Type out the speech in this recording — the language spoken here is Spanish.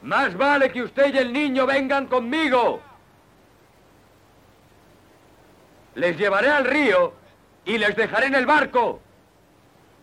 Más vale que usted y el niño vengan conmigo. Les llevaré al río y les dejaré en el barco.